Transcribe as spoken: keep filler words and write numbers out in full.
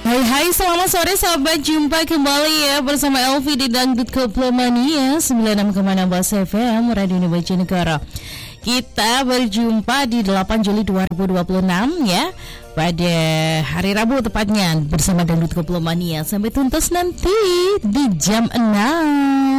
Hai hai, selamat sore sahabat, jumpa kembali ya bersama Elvi di Dangdut Koplemania sembilan puluh enam koma enam F M Radio Bojonegoro. Kita berjumpa di delapan Juli dua ribu dua puluh enam ya, pada hari Rabu tepatnya bersama Dangdut Koplemania sampai tuntas nanti di jam enam.